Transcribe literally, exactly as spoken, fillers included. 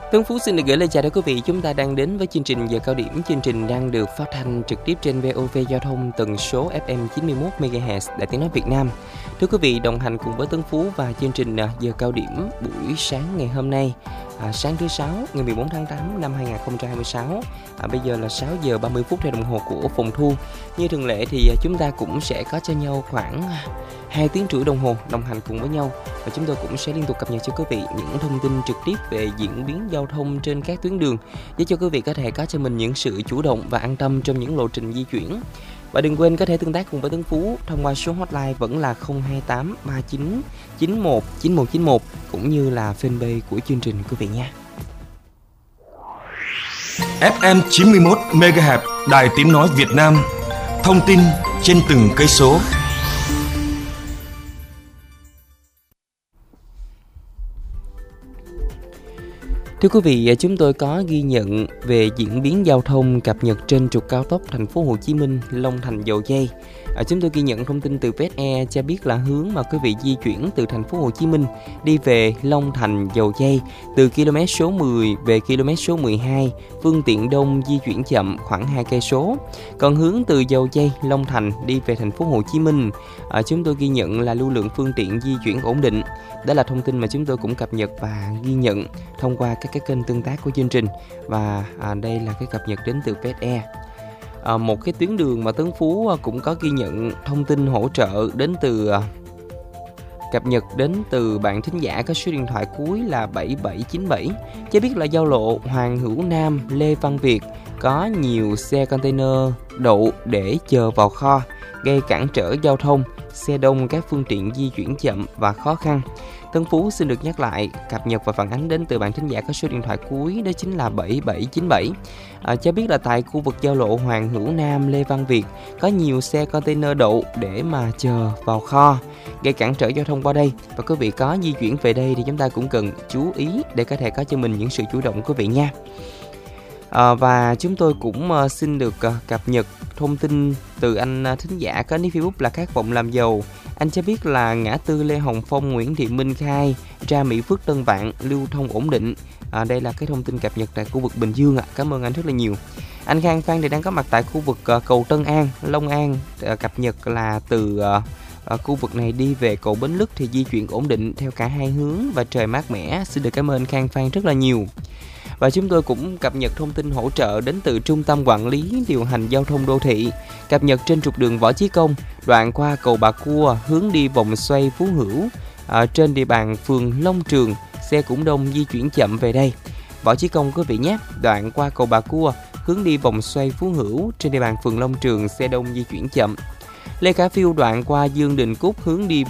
Tuấn Phú xin được gửi lời chào đến quý vị. Chúng ta đang đến với chương trình Giờ Cao Điểm. Chương trình đang được phát thanh trực tiếp trên vê o vê Giao thông tần số ép em chín mươi mốt mê ga héc Đài Tiếng Nói Việt Nam. Thưa quý vị, đồng hành cùng với Tuấn Phú và chương trình Giờ Cao Điểm buổi sáng ngày hôm nay, à, sáng thứ sáu ngày mười bốn tháng tám năm hai nghìn không trăm hai mươi sáu. À, bây giờ là sáu giờ ba mươi phút theo đồng hồ của phòng thu. Như thường lệ thì chúng ta cũng sẽ có cho nhau khoảng hai tiếng rưỡi đồng hồ đồng hành cùng với nhau, và chúng tôi cũng sẽ liên tục cập nhật cho quý vị những thông tin trực tiếp về diễn biến giao thông trên các tuyến đường, để cho quý vị có thể có cho mình những sự chủ động và an tâm trong những lộ trình di chuyển. Và đừng quên có thể tương tác cùng với Tuấn Phú thông qua số hotline vẫn là không hai tám ba chín chín một chín một chín một, cũng như là fanpage của chương trình quý vị nha. ép em chín mươi mốt mê ga héc Đài Tiếng Nói Việt Nam, thông tin trên từng cây số. Thưa quý vị, chúng tôi có ghi nhận về diễn biến giao thông cập nhật trên trục cao tốc Thành phố Hồ Chí Minh Long Thành Dầu Giây. À, chúng tôi ghi nhận thông tin từ vê e cho biết là hướng mà quý vị di chuyển từ Thành phố Hồ Chí Minh đi về Long Thành Dầu Giây từ km số mười về km số mười hai, phương tiện đông di chuyển chậm khoảng hai cây số. Còn hướng từ Dầu Giây Long Thành đi về Thành phố Hồ Chí Minh, à, chúng tôi ghi nhận là lưu lượng phương tiện di chuyển ổn định. Đó là thông tin mà chúng tôi cũng cập nhật và ghi nhận thông qua các cái kênh tương tác của chương trình, và à, đây là cái cập nhật đến từ vê e. À, một cái tuyến đường mà Tuấn Phú cũng có ghi nhận thông tin hỗ trợ đến từ à, cập nhật đến từ bạn thính giả có số điện thoại cuối là bảy bảy chín bảy, cho biết là giao lộ Hoàng Hữu Nam Lê Văn Việt có nhiều xe container đậu để chờ vào kho, gây cản trở giao thông, xe đông, các phương tiện di chuyển chậm và khó khăn. Tuấn Phú xin được nhắc lại, cập nhật và phản ánh đến từ bạn thính giả có số điện thoại cuối đó chính là bảy bảy chín bảy, à, cho biết là tại khu vực giao lộ Hoàng Hữu Nam Lê Văn Việt có nhiều xe container đậu để mà chờ vào kho, gây cản trở giao thông qua đây. Và quý vị có di chuyển về đây thì chúng ta cũng cần chú ý để có thể có cho mình những sự chủ động quý vị nha. À, và chúng tôi cũng uh, xin được uh, cập nhật thông tin từ anh uh, thính giả có nick Facebook là Khát Vọng Làm Giàu. Anh cho biết là ngã tư Lê Hồng Phong, Nguyễn Thị Minh Khai ra Mỹ Phước Tân Vạn lưu thông ổn định. À, đây là cái thông tin cập nhật tại khu vực Bình Dương ạ. À. Cảm ơn anh rất là nhiều. Anh Khang Phan thì đang có mặt tại khu vực uh, cầu Tân An, Long An. Uh, cập nhật là từ uh, ở khu vực này đi về cầu Bến Lức thì di chuyển ổn định theo cả hai hướng và trời mát mẻ. Xin được cảm ơn Khang Phan rất là nhiều. Và chúng tôi cũng cập nhật thông tin hỗ trợ đến từ Trung tâm Quản lý Điều hành Giao thông Đô thị, cập nhật trên trục đường Võ Chí Công, đoạn qua cầu Bà Cua, hướng đi vòng xoay Phú Hữu, ở trên địa bàn phường Long Trường, xe cũng đông di chuyển chậm về đây. Võ Chí Công quý vị nhé, đoạn qua cầu Bà Cua, hướng đi vòng xoay Phú Hữu, trên địa bàn phường Long Trường, xe đông di chuyển chậm. Lê Khả Phiêu đoạn qua Dương Đình Cúc, hướng đi về